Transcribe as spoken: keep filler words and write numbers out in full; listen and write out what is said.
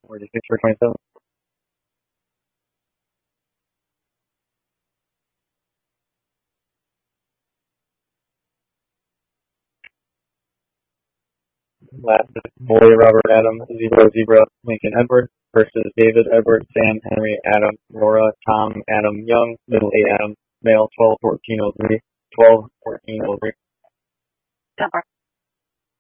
forty-six for twenty-seven. Last is Boy, Robert, Adam, Zebra, Zebra, Lincoln, Edward versus David, Edward, Sam, Henry, Adam, Laura, Tom, Adam, Young, Little A, Adam, male, twelve fourteen oh three, twelve fourteen oh three.